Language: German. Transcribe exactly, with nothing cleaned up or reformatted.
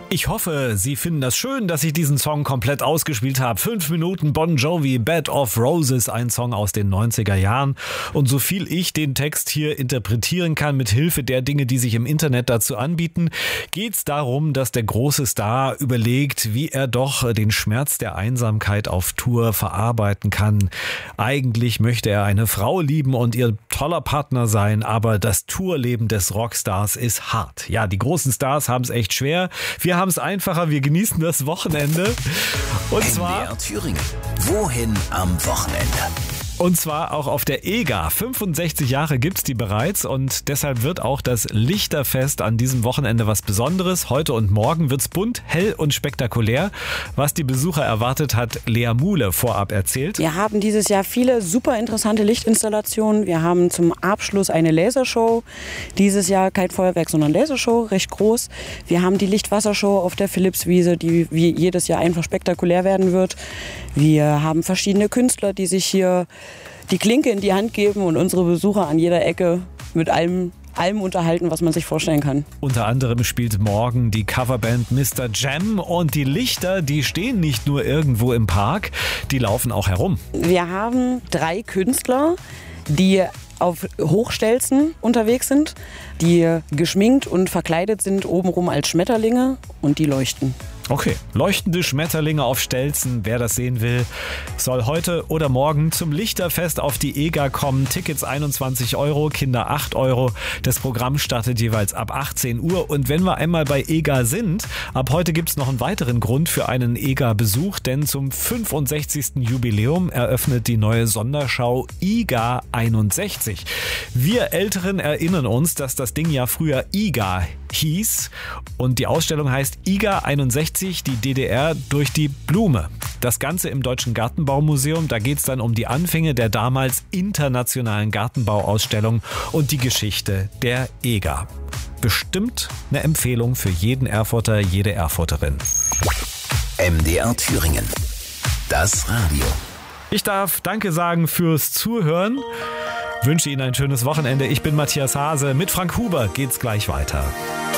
Ich hoffe, Sie finden das schön, dass ich diesen Song komplett ausgespielt habe. Fünf Minuten Bon Jovi, Bed of Roses, ein Song aus den neunziger Jahren. Und so viel ich den Text hier interpretieren kann, mit Hilfe der Dinge, die sich im Internet dazu anbieten, geht es darum, dass der große Star überlegt, wie er doch den Schmerz der Einsamkeit auf Tour verarbeiten kann. Eigentlich möchte er eine Frau lieben und ihr toller Partner sein, aber das Tourleben des Rockstars ist hart. Ja, die großen Stars haben es echt schwer. Wir haben es einfacher, wir genießen das Wochenende. Und zwar M D R Thüringen. Wohin am Wochenende? Und zwar auch auf der E G A. fünfundsechzig Jahre gibt's die bereits und deshalb wird auch das Lichterfest an diesem Wochenende was Besonderes. Heute und morgen wird's bunt, hell und spektakulär. Was die Besucher erwartet, hat Lea Muhle vorab erzählt. Wir haben dieses Jahr viele super interessante Lichtinstallationen. Wir haben zum Abschluss eine Lasershow. Dieses Jahr kein Feuerwerk, sondern Lasershow, recht groß. Wir haben die Lichtwassershow auf der Philipswiese, die wie jedes Jahr einfach spektakulär werden wird. Wir haben verschiedene Künstler, die sich hier die Klinke in die Hand geben und unsere Besucher an jeder Ecke mit allem, allem unterhalten, was man sich vorstellen kann. Unter anderem spielt morgen die Coverband Mister Jam und die Lichter, die stehen nicht nur irgendwo im Park, die laufen auch herum. Wir haben drei Künstler, die auf Hochstelzen unterwegs sind, die geschminkt und verkleidet sind obenrum als Schmetterlinge und die leuchten. Okay, leuchtende Schmetterlinge auf Stelzen, wer das sehen will, soll heute oder morgen zum Lichterfest auf die E G A kommen. Tickets einundzwanzig Euro, Kinder acht Euro. Das Programm startet jeweils ab achtzehn Uhr. Und wenn wir einmal bei E G A sind, ab heute gibt es noch einen weiteren Grund für einen E G A-Besuch, denn zum fünfundsechzigsten Jubiläum eröffnet die neue Sonderschau I G A einundsechzig. Wir Älteren erinnern uns, dass das Ding ja früher I G A hieß und die Ausstellung heißt I G A einundsechzig, die D D R durch die Blume. Das Ganze im Deutschen Gartenbaumuseum, da geht es dann um die Anfänge der damals internationalen Gartenbauausstellung und die Geschichte der E G A. Bestimmt eine Empfehlung für jeden Erfurter, jede Erfurterin. M D R Thüringen. Das Radio. Ich darf Danke sagen fürs Zuhören. Wünsche Ihnen ein schönes Wochenende. Ich bin Matthias Hase. Mit Frank Huber geht's gleich weiter.